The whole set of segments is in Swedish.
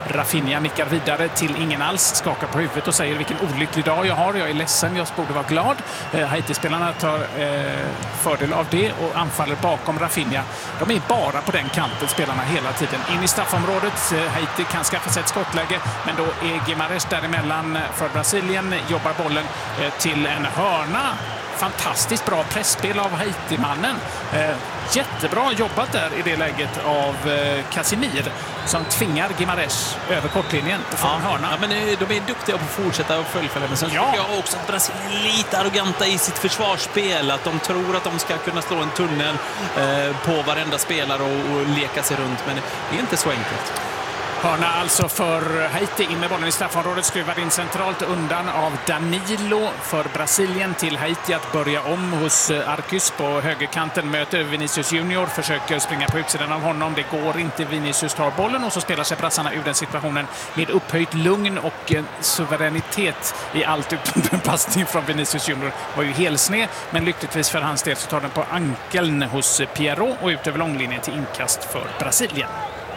Rafinha nickar vidare till ingen alls, skakar på huvudet och säger vilken olycklig dag jag har. Jag är ledsen, jag borde vara glad. Haiti-spelarna tar fördel av det och anfaller bakom Rafinha. De är bara på den kanten, spelarna hela tiden. In i straffområdet. Haiti kan skaffa sig ett skottläge, men då är Guimarães däremellan för Brasilien. Jobbar bollen till en hörna. Fantastiskt bra pressspel av Haiti-mannen. Jättebra jobbat där i det läget av Casemiro som tvingar Guimarães över kortlinjen på en hörna. Ja, men de är duktiga på att fortsätta och fullfölja. Men sen tycker jag också att Brasilien är lite arroganta i sitt försvarsspel. Att de tror att de ska kunna slå en tunnel på varenda spelare och leka sig runt. Men det är inte så enkelt. Hörna alltså för Haiti, in med bollen i straffområdet, skruvad in centralt undan av Danilo för Brasilien till Haiti att börja om hos Arcus på högerkanten, möter Vinicius Junior, försöker springa på utsidan av honom, det går inte, Vinicius tar bollen och så spelar sig brassarna ur den situationen med upphöjt lugn och suveränitet i allt utom en passning från Vinicius Junior var ju helsned, men lyckligtvis för hans del så tar den på ankeln hos Pierrot och ut över långlinjen till inkast för Brasilien.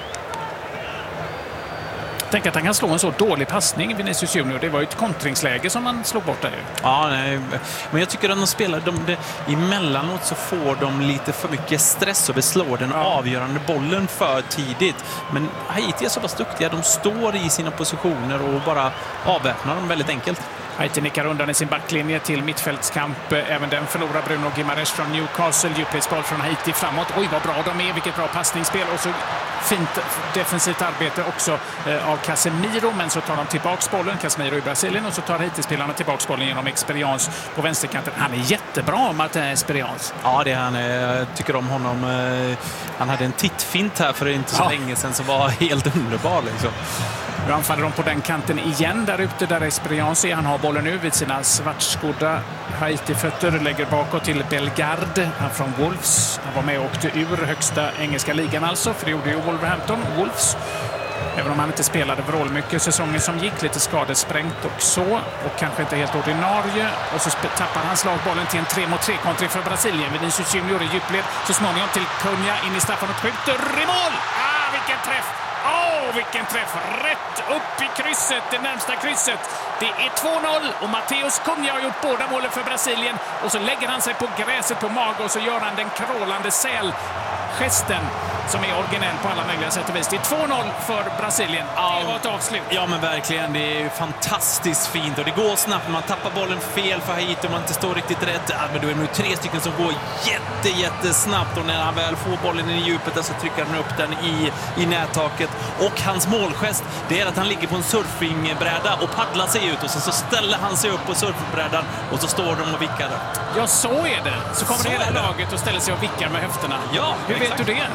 Tänk att han kan slå en så dålig passning, Vinicius Junior. Det var ju ett kontringsläge som man slog bort där. Ja, nej. Men jag tycker att de spelar emellanåt så får de lite för mycket stress och beslår den avgörande bollen för tidigt. Men Haiti är så pass duktiga. De står i sina positioner och bara avväpnar dem väldigt enkelt. Haiti nickar undan i sin backlinje till mittfältskamp. Även den förlorar Bruno Guimarães från Newcastle. Djupledsboll från Haiti framåt. Oj, vad bra de är. Vilket bra passningsspel. Och så fint defensivt arbete också av Casemiro. Men så tar de tillbaks bollen. Casemiro i Brasilien. Och så tar Haiti-spelarna tillbaks bollen genom Experience på vänsterkanten. Han är jättebra, Martin Experience. Ja, det är han. Jag tycker om honom. Han hade en tittfint här för inte så länge sedan som var helt underbar liksom. Nu anfaller de på den kanten igen där ute där Experience är. Han har bollen nu vid sina svartskodda Haiti-fötter, lägger bakåt till Bellegarde, han från Wolves. Han var med och åkte ur högsta engelska ligan alltså, för det gjorde ju Wolverhampton, Wolves. Även om han inte spelade vrålmycket säsongen som gick, lite skadesprängt och så, och kanske inte helt ordinarie. Och så tappar han slagbollen till en 3-mot-3-kontring för Brasilien. Vinicius Junior i djupled, så småningom till Cunha in i straffen och skjuter i mål! Vilken träff! Vilken träff! Rätt upp i krysset, det närmsta krysset. Det är 2-0 och Matheus Cunha har gjort båda målen för Brasilien. Och så lägger han sig på gräset på mage och så gör han den krålande sälgesten som är originell på alla möjliga sätt och vis. Det är 2-0 för Brasilien. Det var ett avslut. Ja, men verkligen. Det är fantastiskt fint och det går snabbt. Man tappar bollen fel för Haiti och man inte står riktigt rätt. Ja, men då är det nu 3 stycken som går jättesnabbt och när han väl får bollen i djupet så trycker han upp den i nättaket. Och hans målgest, det är att han ligger på en surfingbräda och paddlar sig ut och så ställer han sig upp på surfingbrädan och så står de och vickar. Ja, så är det. Så kommer hela laget och ställer sig och vickar med höfterna. Ja, hur vet du det?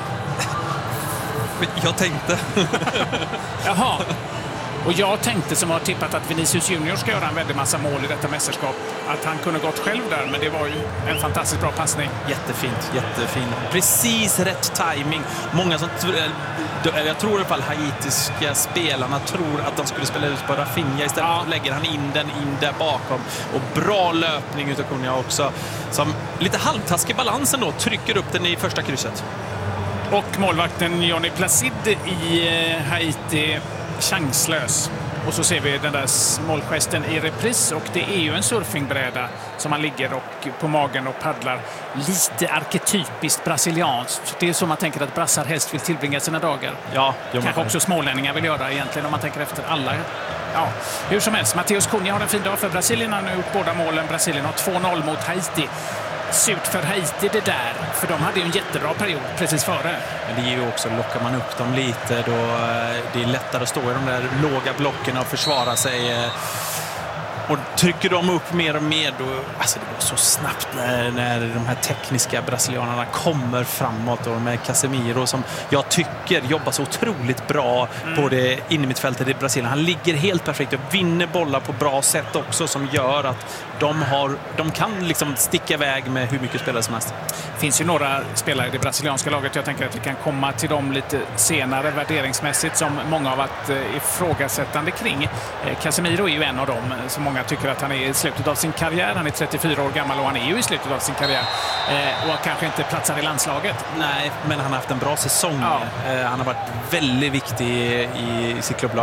Jag tänkte. Jaha. Och jag tänkte, som har tippat att Vinicius Junior ska göra en väldigt massa mål i detta mästerskap, att han kunde gått själv där, men det var ju en fantastiskt bra passning. Jättefint, jättefint. Precis rätt timing. Många som jag tror i alla fall haitiska spelarna tror att de skulle spela ut på Rafinha, istället lägger han in den där bakom. Och bra löpning utav Cunha också. Som lite halvtaskig balansen då, trycker upp den i första krysset. Och målvakten Johnny Placide i Haiti chanslös. Och så ser vi den där målgesten i repris och det är ju en surfingbräda som man ligger och på magen och paddlar. Lite arketypiskt brasilianskt. Det är så man tänker att brassar helst vill tillbringa sina dagar. Ja, kanske också smålänningar vill göra egentligen om man tänker efter alla. Ja, hur som helst. Matheus Cunha har en fin dag för Brasilien. Han har gjort båda målen. Brasilien har 2-0 mot Haiti. Surt för Haiti det där, för de hade ju en jättebra period precis före. Men det är ju också, lockar man upp dem lite då det är lättare att stå i de där låga blocken och försvara sig. Och trycker de upp mer och mer då, alltså det går så snabbt när de här tekniska brasilianerna kommer framåt och med Casemiro som jag tycker jobbar så otroligt bra på det innermittfältet i Brasilien. Han ligger helt perfekt och vinner bollar på bra sätt också som gör att de kan liksom sticka iväg med hur mycket spelare som helst. Det finns ju några spelare i det brasilianska laget, jag tänker att vi kan komma till dem lite senare värderingsmässigt, som många har varit ifrågasättande kring. Casemiro är ju en av dem som många tycker att han är i slutet av sin karriär. Han är 34 år gammal och han är ju i slutet av sin karriär och kanske inte platsar i landslaget. Nej, men han har haft en bra säsong. Han har varit väldigt viktig i sitt klubblag.